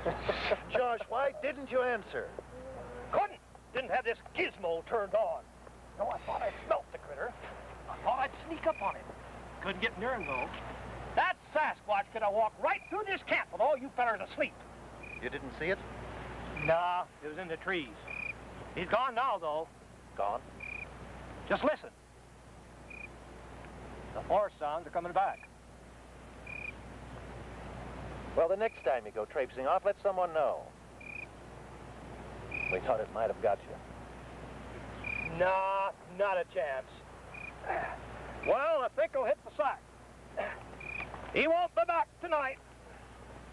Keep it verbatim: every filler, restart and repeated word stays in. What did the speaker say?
Josh, why didn't you answer? Couldn't. Didn't have this gizmo turned on. No, I thought I smelt the critter. I thought I'd sneak up on him. Couldn't get near him, though. That Sasquatch could have walked right through this camp with all you fellers asleep. You didn't see it? Nah, it was in the trees. He's gone now, though. Gone? Just listen. The forest sounds are coming back. Well, the next time you go traipsing off, let someone know. We thought it might have got you. Nah, not a chance. Well, I think he'll hit the sack. He won't be back tonight.